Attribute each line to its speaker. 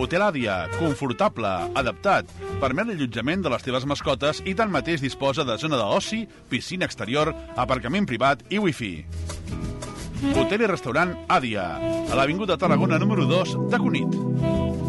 Speaker 1: Hotel Àdia, confortable, adaptat, permet l'allotjament de les teves mascotes i tanmateix disposa de zona d'oci, piscina exterior, aparcament privat i wifi. Hotel i restaurant Àdia, a l'Avinguda Tarragona número 2 de Cunit.